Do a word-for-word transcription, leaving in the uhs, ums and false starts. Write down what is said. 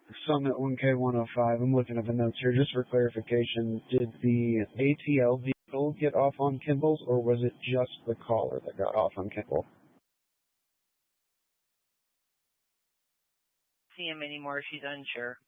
Summit one K one oh five. I'm looking at the notes here. Just for clarification, did the A T L vehicle get off on Kimball's, or was it just the caller that got off on Kimball? See him anymore. She's unsure.